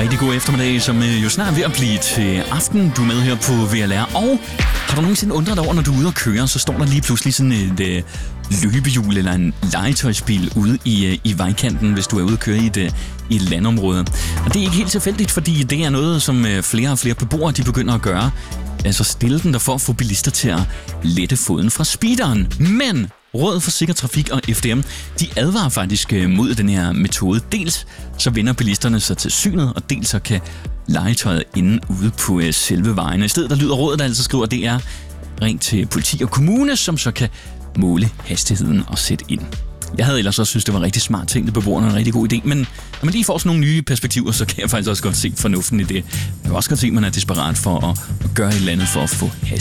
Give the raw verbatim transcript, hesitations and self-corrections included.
Rigtig god eftermiddag, som jo snart er ved at blive til aften. Du er med her på V L R. Og har du nogensinde undret dig over, når du er ude og køre, så står der lige pludselig sådan et øh, løbehjul eller en legetøjsbil ude i, øh, i vejkanten, hvis du er ude og køre i et, øh, i et landområde. Og det er ikke helt tilfældigt, fordi det er noget, som øh, flere og flere beboere de begynder at gøre. Altså stille den der for at få bilister til at lette foden fra speederen. Men Rådet for Sikker Trafik og F D M, de advarer faktisk mod den her metode. Dels så vender bilisterne sig til synet, og dels så kan legetøjet inde ude på selve vejene. I stedet der lyder rådet, der altså skriver, at det er ring til politi og kommune, som så kan måle hastigheden og sætte ind. Jeg havde ellers også synes, det var en rigtig smart ting, det beboerne en rigtig god idé, men når man lige får sådan nogle nye perspektiver, så kan jeg faktisk også godt se fornuften i det. Jeg kan også godt se, at man er desperat for at gøre et eller andet for at få hastighed.